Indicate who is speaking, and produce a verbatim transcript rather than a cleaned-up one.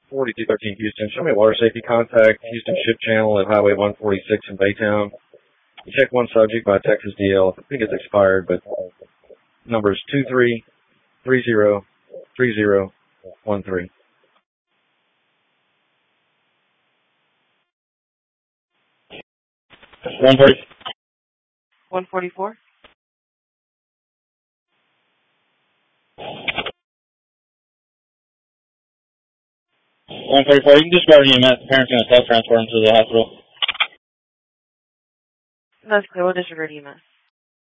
Speaker 1: forty-two thirteen Houston. Show me water safety contact, Houston ship channel at Highway one forty-six in Baytown. Check one subject by Texas D L. I think it's expired, but number is two three three zero three zero one three.
Speaker 2: one forty.
Speaker 3: one forty-four.
Speaker 2: one forty-four, you can just grab an E M S. The parent's going to self-transport him to the hospital.
Speaker 3: That's clear. We'll disregard E M S.